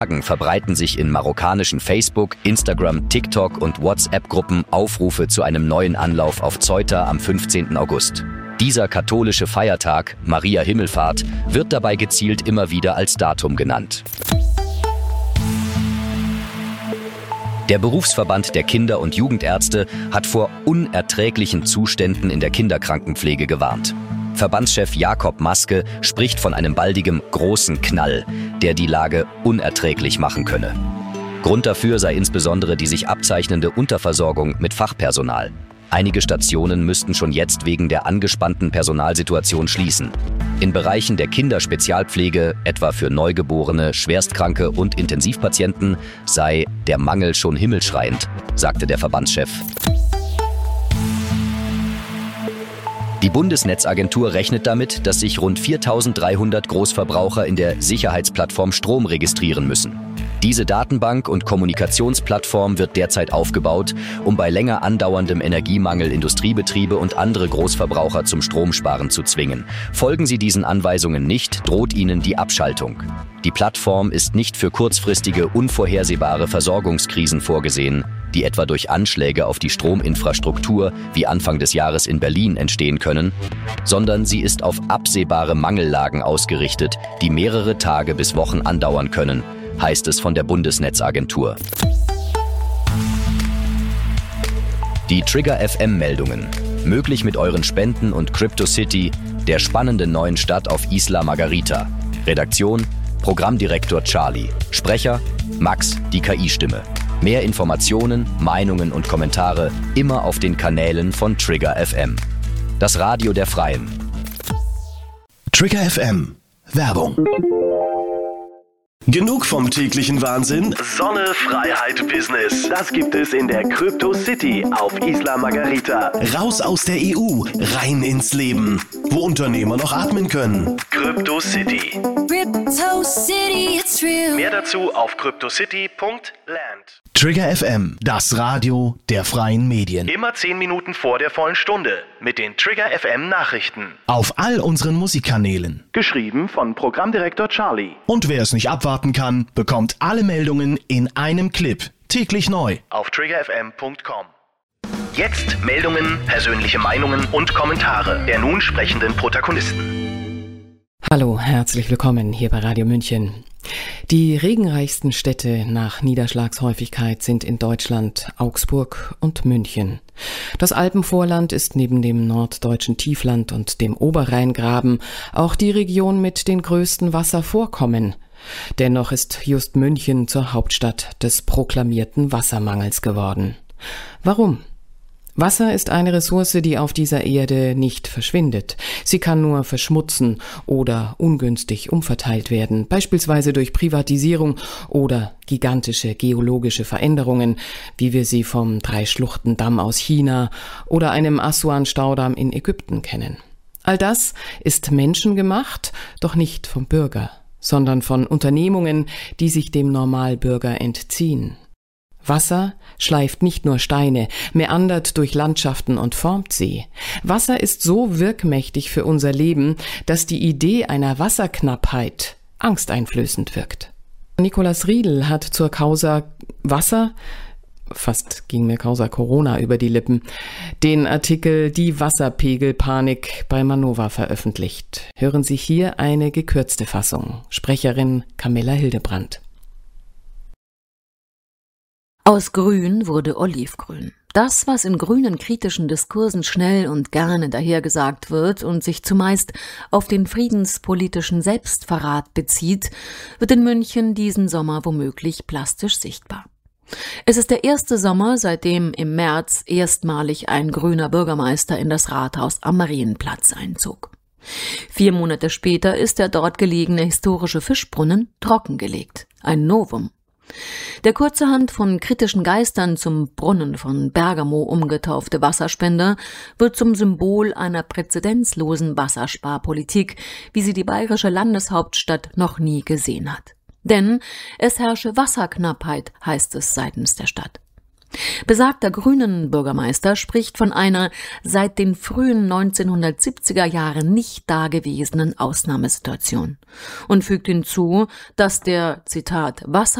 verbreiten sich in marokkanischen Facebook, Instagram, TikTok und WhatsApp-Gruppen Aufrufe zu einem neuen Anlauf auf Ceuta am 15. August. Dieser katholische Feiertag, Maria Himmelfahrt, wird dabei gezielt immer wieder als Datum genannt. Der Berufsverband der Kinder- und Jugendärzte hat vor unerträglichen Zuständen in der Kinderkrankenpflege gewarnt. Verbandschef Jakob Maske spricht von einem baldigen großen Knall, der die Lage unerträglich machen könne. Grund dafür sei insbesondere die sich abzeichnende Unterversorgung mit Fachpersonal. Einige Stationen müssten schon jetzt wegen der angespannten Personalsituation schließen. In Bereichen der Kinderspezialpflege, etwa für Neugeborene, Schwerstkranke und Intensivpatienten, sei der Mangel schon himmelschreiend, sagte der Verbandschef. Die Bundesnetzagentur rechnet damit, dass sich rund 4.300 Großverbraucher in der Sicherheitsplattform Strom registrieren müssen. Diese Datenbank und Kommunikationsplattform wird derzeit aufgebaut, um bei länger andauerndem Energiemangel Industriebetriebe und andere Großverbraucher zum Stromsparen zu zwingen. Folgen sie diesen Anweisungen nicht, droht ihnen die Abschaltung. Die Plattform ist nicht für kurzfristige, unvorhersehbare Versorgungskrisen vorgesehen, die etwa durch Anschläge auf die Strominfrastruktur wie Anfang des Jahres in Berlin entstehen können, sondern sie ist auf absehbare Mangellagen ausgerichtet, die mehrere Tage bis Wochen andauern können, heißt es von der Bundesnetzagentur. Die Trigger FM-Meldungen. Möglich mit euren Spenden und CryptoCity, der spannenden neuen Stadt auf Isla Margarita. Redaktion: Programmdirektor Charlie. Sprecher: Max, die KI-Stimme. Mehr Informationen, Meinungen und Kommentare immer auf den Kanälen von Trigger FM. Das Radio der Freien. Trigger FM. Werbung. Genug vom täglichen Wahnsinn? Sonne, Freiheit, Business. Das gibt es in der Crypto City auf Isla Margarita. Raus aus der EU, rein ins Leben. Wo Unternehmer noch atmen können. Crypto City. Crypto City, it's real. Mehr dazu auf cryptocity.land. Trigger FM, das Radio der freien Medien. Immer 10 Minuten vor der vollen Stunde mit den Trigger FM Nachrichten. Auf all unseren Musikkanälen. Geschrieben von Programmdirektor Charlie. Und wer es nicht abwarten kann, bekommt alle Meldungen in einem Clip. Täglich neu. Auf triggerfm.com. Jetzt Meldungen, persönliche Meinungen und Kommentare der nun sprechenden Protagonisten. Hallo, herzlich willkommen hier bei Radio München. Die regenreichsten Städte nach Niederschlagshäufigkeit sind in Deutschland Augsburg und München. Das Alpenvorland ist neben dem norddeutschen Tiefland und dem Oberrheingraben auch die Region mit den größten Wasservorkommen. Dennoch ist just München zur Hauptstadt des proklamierten Wassermangels geworden. Warum? Wasser ist eine Ressource, die auf dieser Erde nicht verschwindet. Sie kann nur verschmutzen oder ungünstig umverteilt werden, beispielsweise durch Privatisierung oder gigantische geologische Veränderungen, wie wir sie vom Drei-Schluchten-Damm aus China oder einem Assuan-Staudamm in Ägypten kennen. All das ist menschengemacht, doch nicht vom Bürger, sondern von Unternehmungen, die sich dem Normalbürger entziehen. Wasser schleift nicht nur Steine, meandert durch Landschaften und formt sie. Wasser ist so wirkmächtig für unser Leben, dass die Idee einer Wasserknappheit angsteinflößend wirkt. Nikolaus Riedl hat zur Causa Wasser, fast ging mir Causa Corona über die Lippen, den Artikel Die Wasserpegelpanik bei Manova veröffentlicht. Hören Sie hier eine gekürzte Fassung. Sprecherin Camilla Hildebrandt. Aus Grün wurde Olivgrün. Das, was in grünen kritischen Diskursen schnell und gerne dahergesagt wird und sich zumeist auf den friedenspolitischen Selbstverrat bezieht, wird in München diesen Sommer womöglich plastisch sichtbar. Es ist der erste Sommer, seitdem im März erstmalig ein grüner Bürgermeister in das Rathaus am Marienplatz einzog. 4 Monate später ist der dort gelegene historische Fischbrunnen trockengelegt. Ein Novum. Der kurzerhand von kritischen Geistern zum Brunnen von Bergamo umgetaufte Wasserspender wird zum Symbol einer präzedenzlosen Wassersparpolitik, wie sie die bayerische Landeshauptstadt noch nie gesehen hat. Denn es herrsche Wasserknappheit, heißt es seitens der Stadt. Besagter Grünen-Bürgermeister spricht von einer seit den frühen 1970er Jahren nicht dagewesenen Ausnahmesituation und fügt hinzu, dass der, Zitat,